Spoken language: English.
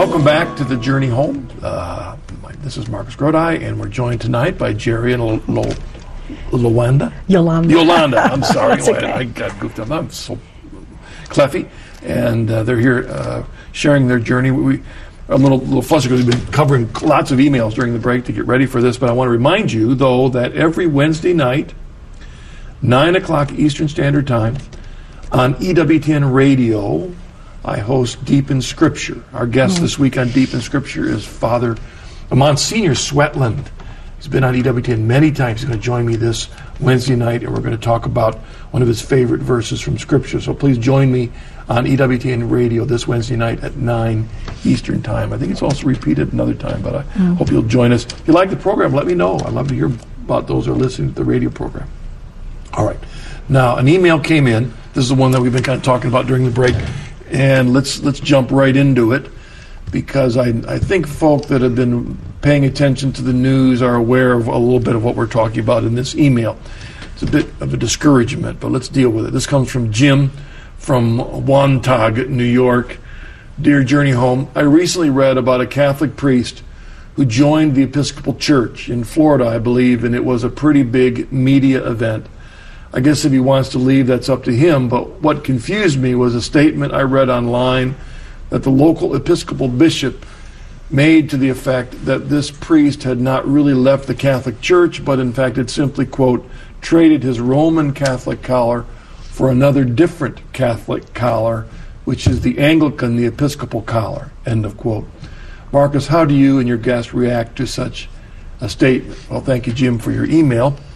Welcome back to the Journey Home. This is Marcus Grodi, and we're joined tonight by Jerry and Yolanda. Yolanda, I'm sorry. Okay. I got goofed up. I'm so cleffy. And they're here sharing their journey. We a little flustered because we've been covering lots of emails during the break to get ready for this, but I want to remind you, though, that every Wednesday night, 9 o'clock Eastern Standard Time, on EWTN Radio, I host Deep in Scripture. Our guest this week on Deep in Scripture is Father Monsignor Swetland. He's been on EWTN many times. He's going to join me this Wednesday night, and we're going to talk about one of his favorite verses from Scripture. So please join me on EWTN Radio this Wednesday night at 9 Eastern Time. I think it's also repeated another time, but I hope you'll join us. If you like the program, let me know. I'd love to hear about those who are listening to the radio program. All right. Now, an email came in. This is the one that we've been kind of talking about during the break. And let's jump right into it, because I think folk that have been paying attention to the news are aware of a little bit of what we're talking about in this email. It's a bit of a discouragement, but let's deal with it. This comes from Jim from Wantagh, New York. Dear Journey Home, I recently read about a Catholic priest who joined the Episcopal Church in Florida, I believe, and it was a pretty big media event. I guess if he wants to leave, that's up to him, but what confused me was a statement I read online that the local Episcopal bishop made to the effect that this priest had not really left the Catholic Church, but in fact had simply, quote, traded his Roman Catholic collar for another different Catholic collar, which is the Anglican, the Episcopal collar, end of quote. Marcus, how do you and your guest react to such a statement? Well, thank you, Jim, for your email.